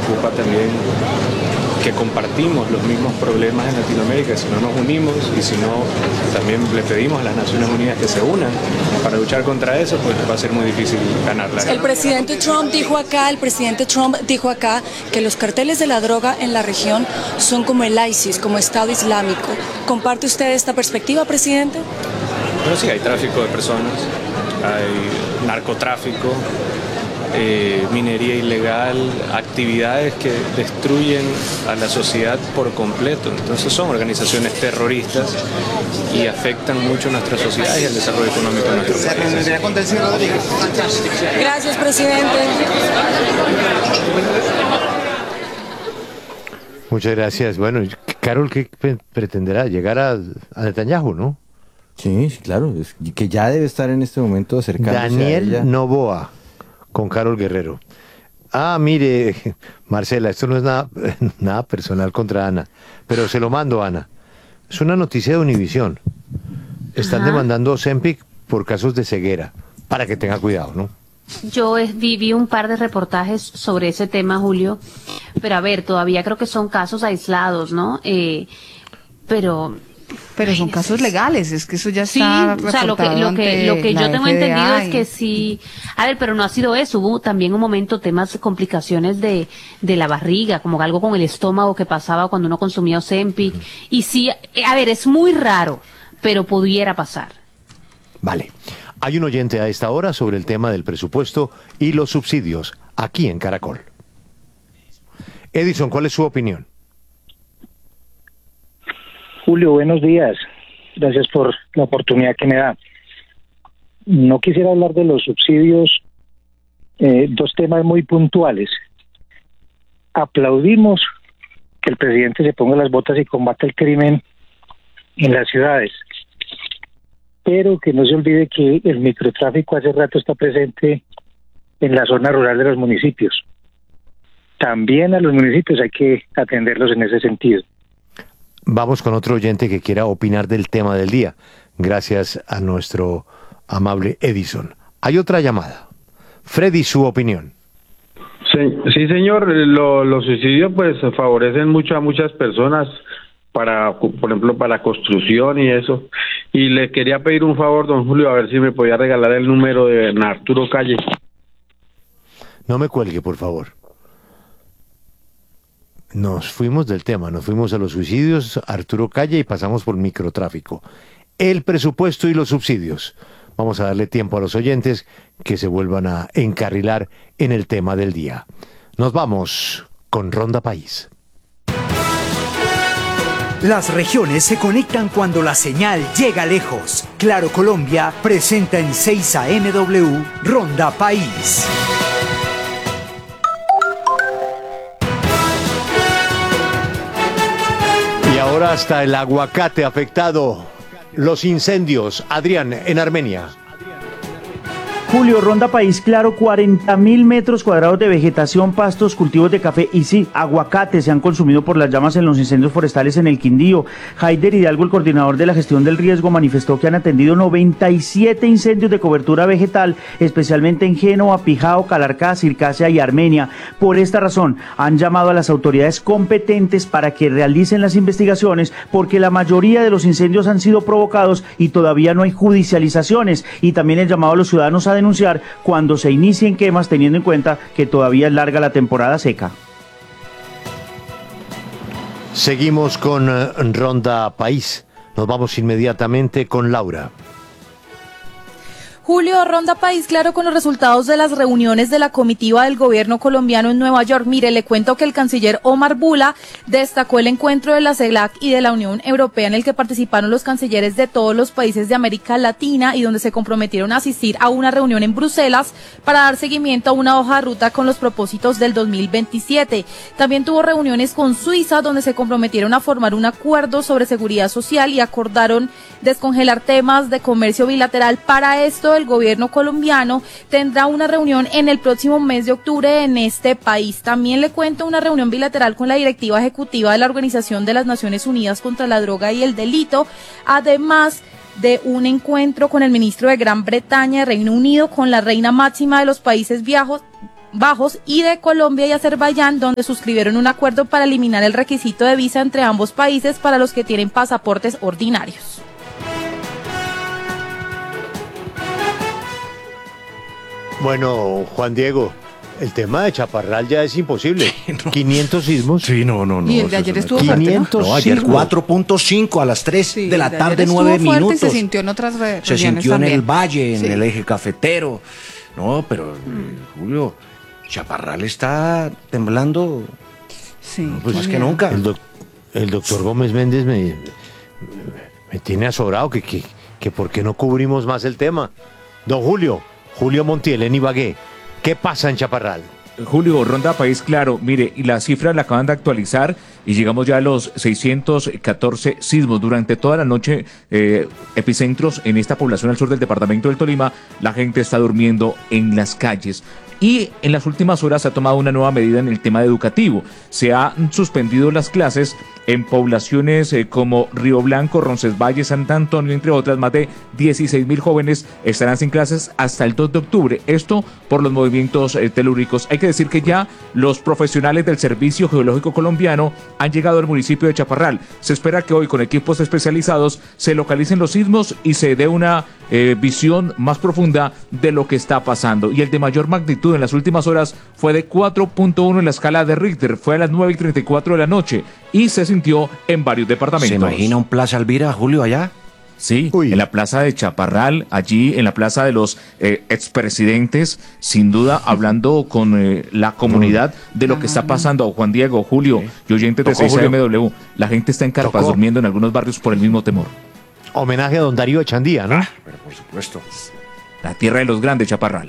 preocupa también que compartimos los mismos problemas en Latinoamérica. Si no nos unimos y si no también le pedimos a las Naciones Unidas que se unan para luchar contra eso, pues va a ser muy difícil ganarla. El presidente Trump dijo acá que los carteles de la droga en la región son como el ISIS, como Estado Islámico. ¿Comparte usted esta perspectiva, presidente? Bueno, sí, hay tráfico de personas, hay narcotráfico, minería ilegal, actividades que destruyen a la sociedad por completo. Entonces son organizaciones terroristas y afectan mucho a nuestra sociedad y el desarrollo económico de nuestro país. Gracias, presidente. Muchas gracias. Bueno, Carol, ¿qué pretenderá? Llegar a Netanyahu, ¿no? Sí, claro, es que ya debe estar en este momento acercándose Daniel a ella. Noboa, con Carol Guerrero. Mire, Marcela, esto no es nada personal contra Ana, pero se lo mando a Ana. Es una noticia de Univisión. Están demandando a Ozempic por casos de ceguera, para que tenga cuidado, ¿no? Yo vi un par de reportajes sobre ese tema, Julio, pero a ver, todavía creo que son casos aislados, ¿no? Pero son casos legales, es que eso ya sí, está o sea, lo que yo tengo entendido es que sí. A ver, pero no ha sido eso, hubo también un momento temas, complicaciones de la barriga, como algo con el estómago que pasaba cuando uno consumía Ozempic, y sí, a ver, es muy raro, pero pudiera pasar. Vale. Hay un oyente a esta hora sobre el tema del presupuesto y los subsidios, aquí en Caracol. Edison, ¿cuál es su opinión? Julio, buenos días. Gracias por la oportunidad que me da. No quisiera hablar de los subsidios, dos temas muy puntuales. Aplaudimos que el presidente se ponga las botas y combate el crimen en las ciudades, pero que no se olvide que el microtráfico hace rato está presente en la zona rural de los municipios. También a los municipios hay que atenderlos en ese sentido. Vamos con otro oyente que quiera opinar del tema del día, gracias a nuestro amable Edison. Hay otra llamada. Freddy, su opinión. Sí, señor, los subsidios pues favorecen mucho a muchas personas, por ejemplo, para construcción y eso. Y le quería pedir un favor, don Julio, a ver si me podía regalar el número de Arturo Calle. No me cuelgue, por favor. Nos fuimos del tema, nos fuimos a los suicidios, Arturo Calle, y pasamos por microtráfico. El presupuesto y los subsidios. Vamos a darle tiempo a los oyentes que se vuelvan a encarrilar en el tema del día. Nos vamos con Ronda País. Las regiones se conectan cuando la señal llega lejos. Claro Colombia presenta en 6 AMW Ronda País. Y ahora hasta el aguacate afectado. Los incendios, Adrián, en Armenia. Julio, Ronda País, claro, 40.000 metros cuadrados de vegetación, pastos, cultivos de café y sí, aguacate se han consumido por las llamas en los incendios forestales en el Quindío. Haider Hidalgo, el coordinador de la gestión del riesgo, manifestó que han atendido 97 incendios de cobertura vegetal, especialmente en Génova, Pijao, Calarcá, Circasia y Armenia. Por esta razón, han llamado a las autoridades competentes para que realicen las investigaciones, porque la mayoría de los incendios han sido provocados y todavía no hay judicializaciones. Y también el llamado a los ciudadanos a denunciar cuando se inicien quemas, teniendo en cuenta que todavía es larga la temporada seca. Seguimos con Ronda País. Nos vamos inmediatamente con Laura. Julio, Ronda País, claro, con los resultados de las reuniones de la comitiva del gobierno colombiano en Nueva York. Mire, le cuento que el canciller Omar Bula destacó el encuentro de la CELAC y de la Unión Europea en el que participaron los cancilleres de todos los países de América Latina y donde se comprometieron a asistir a una reunión en Bruselas para dar seguimiento a una hoja de ruta con los propósitos del 2027. También tuvo reuniones con Suiza donde se comprometieron a formar un acuerdo sobre seguridad social y acordaron descongelar temas de comercio bilateral. Para esto, el gobierno colombiano tendrá una reunión en el próximo mes de octubre en este país. También le cuento una reunión bilateral con la directiva ejecutiva de la Organización de las Naciones Unidas contra la Droga y el Delito, además de un encuentro con el ministro de Gran Bretaña y Reino Unido, con la reina máxima de los Países Bajos y de Colombia y Azerbaiyán, donde suscribieron un acuerdo para eliminar el requisito de visa entre ambos países para los que tienen pasaportes ordinarios. Bueno, Juan Diego, el tema de Chaparral ya es imposible. No. 500 sismos. Sí, no. Y el de ayer estuvo 500 fuerte, ¿no? Ayer 4.5 a las 3 de la tarde, 9 minutos. Se sintió en otras regiones. Se sintió también. en el Valle, en el eje cafetero. No, pero Julio, Chaparral está temblando pues más que nunca. El doctor Gómez Méndez me tiene azorado que por qué no cubrimos más el tema. Don Julio Montiel, en Ibagué, ¿qué pasa en Chaparral? Julio, Ronda País Claro, mire, y las cifras la acaban de actualizar y llegamos ya a los 614 sismos durante toda la noche, epicentros en esta población al sur del departamento del Tolima. La gente está durmiendo en las calles. Y en las últimas horas se ha tomado una nueva medida en el tema educativo. Se han suspendido las clases en poblaciones como Río Blanco, Roncesvalles, Santa Antonio, entre otras. Más de 16.000 jóvenes estarán sin clases hasta el 2 de octubre. Esto por los movimientos telúricos. Hay que decir que ya los profesionales del Servicio Geológico Colombiano han llegado al municipio de Chaparral. Se espera que hoy con equipos especializados se localicen los sismos y se dé una visión más profunda de lo que está pasando. Y el de mayor magnitud en las últimas horas fue de 4.1 en la escala de Richter. Fue a las 9:34 de la noche y se sintió en varios departamentos. ¿Se imagina un Plaza Alvira, Julio, allá? Sí, en la plaza de Chaparral, allí en la plaza de los expresidentes, sin duda hablando con la comunidad de lo que está pasando. Juan Diego, Julio y oyentes de 6MW, la gente está en carpas durmiendo en algunos barrios por el mismo temor. Homenaje a don Darío Echandía, ¿no? Pero por supuesto. La tierra de los grandes, Chaparral.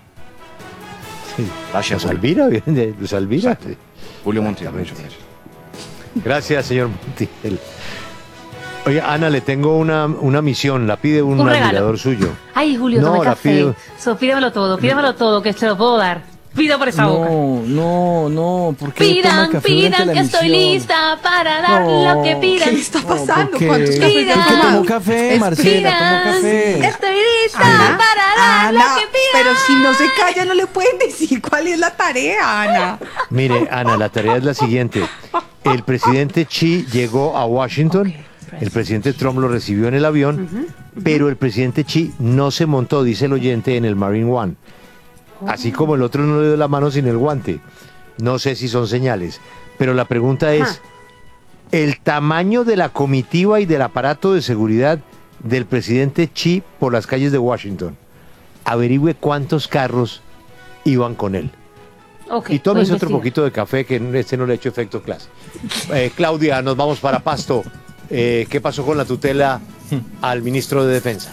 Sí. Gracias, Alvira, de Luz Alvira. Sí. Julio Montiel, muchas gracias. Gracias, señor Montiel. Oye, Ana, le tengo una misión, la pide un admirador suyo. Ay, Julio, tome café. Pídemelo todo, que se lo puedo dar. Pido por esa boca. No, porque pidan que estoy lista para dar lo que pidan. ¿Qué le está pasando? ¿Cuántos cafés ha tomado? Café, Marcela, tomó café. Estoy lista para dar lo que pidan. Pero si no se calla, no le pueden decir cuál es la tarea, Ana. Mire, Ana, la tarea es la siguiente. El presidente Xi llegó a Washington. El presidente Trump lo recibió en el avión, pero el presidente Xi no se montó, dice el oyente, en el Marine One. Así como el otro no le dio la mano sin el guante. No sé si son señales. Pero la pregunta es, ¿el tamaño de la comitiva y del aparato de seguridad del presidente Xi por las calles de Washington? Averigüe cuántos carros iban con él. Okay, y tómese otro poquito de café, que este no le ha hecho efecto clase. Claudia, nos vamos para Pasto. ¿Qué pasó con la tutela al ministro de Defensa?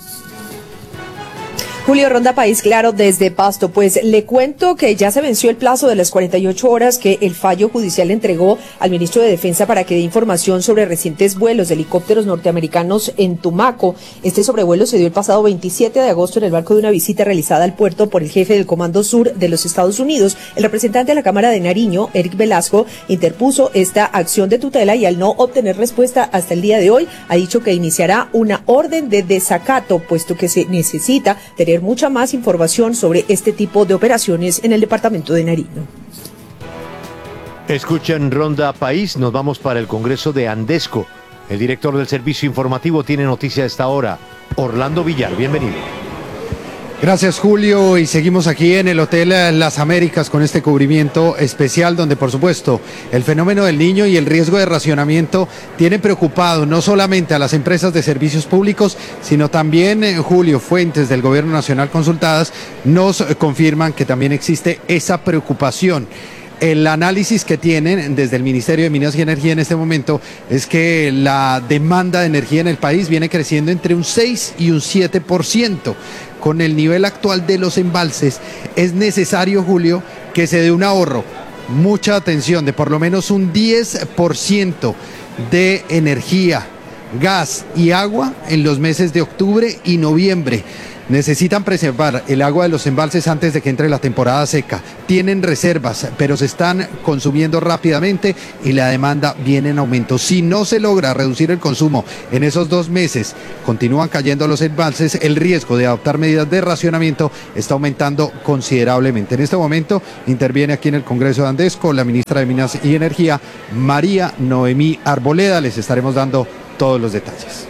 Julio, Ronda País Claro desde Pasto. Pues le cuento que ya se venció el plazo de las 48 horas que el fallo judicial entregó al ministro de Defensa para que dé información sobre recientes vuelos de helicópteros norteamericanos en Tumaco. Este sobrevuelo se dio el pasado 27 de agosto en el marco de una visita realizada al puerto por el jefe del Comando Sur de los Estados Unidos. El representante de la Cámara de Nariño, Eric Velasco, interpuso esta acción de tutela y al no obtener respuesta hasta el día de hoy, ha dicho que iniciará una orden de desacato, puesto que se necesita tener mucha más información sobre este tipo de operaciones en el departamento de Nariño. Escuchan Ronda País, nos vamos para el Congreso de Andesco. El director del servicio informativo tiene noticia a esta hora. Orlando Villar, bienvenido. Gracias, Julio, y seguimos aquí en el Hotel Las Américas con este cubrimiento especial donde, por supuesto, el fenómeno del Niño y el riesgo de racionamiento tienen preocupado no solamente a las empresas de servicios públicos, sino también, Julio, fuentes del Gobierno Nacional consultadas nos confirman que también existe esa preocupación. El análisis que tienen desde el Ministerio de Minas y Energía en este momento es que la demanda de energía en el país viene creciendo entre un 6 y un 7%. Con el nivel actual de los embalses, es necesario, Julio, que se dé un ahorro, mucha atención, de por lo menos un 10% de energía, gas y agua en los meses de octubre y noviembre. necesitan preservar el agua de los embalses antes de que entre la temporada seca. Tienen reservas, pero se están consumiendo rápidamente y la demanda viene en aumento. Si no se logra reducir el consumo en esos 2 meses, continúan cayendo los embalses, el riesgo de adoptar medidas de racionamiento está aumentando considerablemente. En este momento interviene aquí en el Congreso de Andesco la ministra de Minas y Energía, María Noemí Arboleda. Les estaremos dando todos los detalles.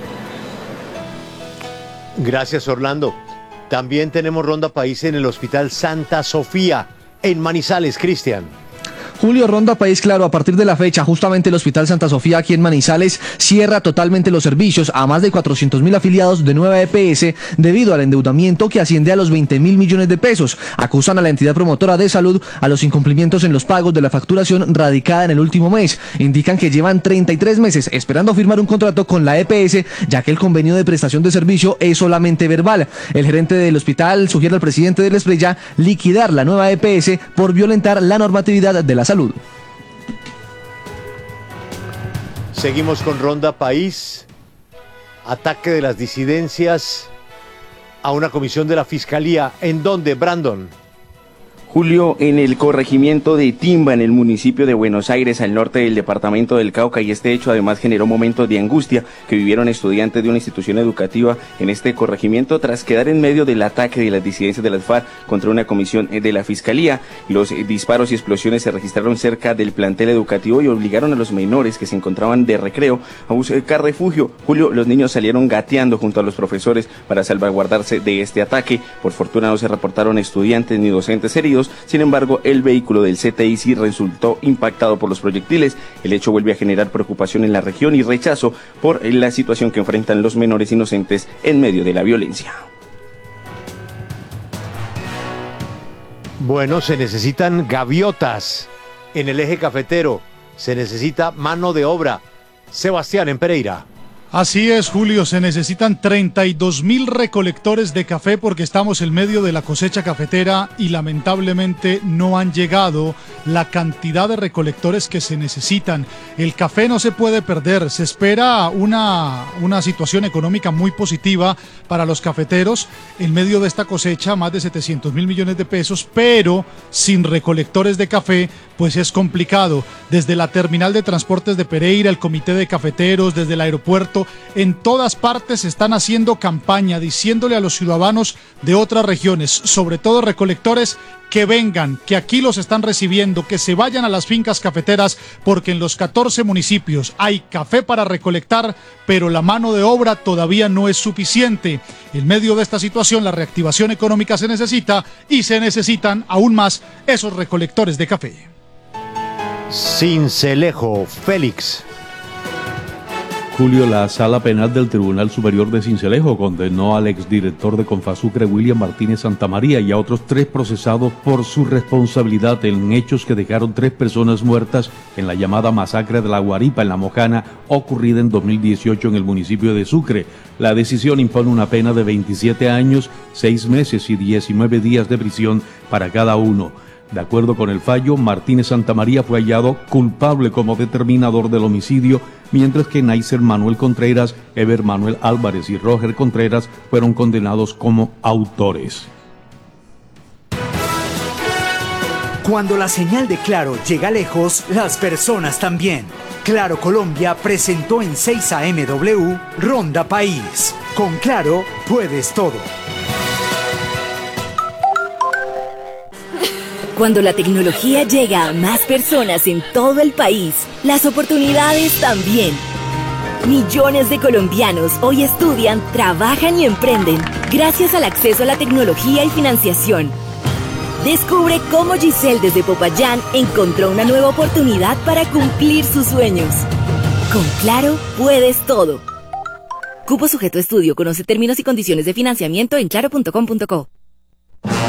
Gracias, Orlando. También tenemos Ronda País en el Hospital Santa Sofía, en Manizales, Cristian. Julio, Ronda País Claro, a partir de la fecha, justamente el Hospital Santa Sofía aquí en Manizales cierra totalmente los servicios a más de 400.000 afiliados de nueva EPS debido al endeudamiento que asciende a los 20.000 millones de pesos. Acusan a la entidad promotora de salud a los incumplimientos en los pagos de la facturación radicada en el último mes. Indican que llevan 33 meses esperando firmar un contrato con la EPS, ya que el convenio de prestación de servicio es solamente verbal. El gerente del hospital sugiere al presidente del Esprella liquidar la nueva EPS por violentar la normatividad de la salud. Seguimos con Ronda País. Ataque de las disidencias a una comisión de la Fiscalía. ¿En dónde, Brandon? Julio, en el corregimiento de Timba, en el municipio de Buenos Aires, al norte del departamento del Cauca, y este hecho además generó momentos de angustia que vivieron estudiantes de una institución educativa en este corregimiento tras quedar en medio del ataque de las disidencias de las FARC contra una comisión de la Fiscalía. Los disparos y explosiones se registraron cerca del plantel educativo y obligaron a los menores que se encontraban de recreo a buscar refugio. Julio, los niños salieron gateando junto a los profesores para salvaguardarse de este ataque. Por fortuna no se reportaron estudiantes ni docentes heridos. Sin embargo, el vehículo del CTI sí resultó impactado por los proyectiles. El hecho vuelve a generar preocupación en la región y rechazo por la situación que enfrentan los menores inocentes en medio de la violencia. Bueno, se necesitan gaviotas en el eje cafetero. Se necesita mano de obra. Sebastián, en Pereira. Así es, Julio, se necesitan 32.000 recolectores de café porque estamos en medio de la cosecha cafetera y lamentablemente no han llegado la cantidad de recolectores que se necesitan. El café no se puede perder, se espera una situación económica muy positiva para los cafeteros en medio de esta cosecha, más de 700.000 millones de pesos, pero sin recolectores de café pues es complicado. Desde la terminal de transportes de Pereira, el comité de cafeteros, desde el aeropuerto, en todas partes están haciendo campaña diciéndole a los ciudadanos de otras regiones, sobre todo recolectores, que vengan, que aquí los están recibiendo, que se vayan a las fincas cafeteras, porque en los 14 municipios hay café para recolectar, pero la mano de obra todavía no es suficiente. En medio de esta situación, la reactivación económica se necesita y se necesitan aún más esos recolectores de café. Sincelejo, Félix. Julio, la Sala Penal del Tribunal Superior de Sincelejo condenó al exdirector de Confasucre, William Martínez Santamaría, y a otros 3 procesados por su responsabilidad en hechos que dejaron 3 personas muertas en la llamada masacre de La Guaripa, en La Mojana, ocurrida en 2018 en el municipio de Sucre. La decisión impone una pena de 27 años, 6 meses y 19 días de prisión para cada uno. De acuerdo con el fallo, Martínez Santamaría fue hallado culpable como determinador del homicidio, mientras que Naiser Manuel Contreras, Eber Manuel Álvarez y Roger Contreras fueron condenados como autores. Cuando la señal de Claro llega lejos, las personas también. Claro Colombia presentó en 6 AMW Ronda País. Con Claro puedes todo. Cuando la tecnología llega a más personas en todo el país, las oportunidades también. Millones de colombianos hoy estudian, trabajan y emprenden gracias al acceso a la tecnología y financiación. Descubre cómo Giselle desde Popayán encontró una nueva oportunidad para cumplir sus sueños. Con Claro puedes todo. Cupo sujeto a estudio. Conoce términos y condiciones de financiamiento en claro.com.co.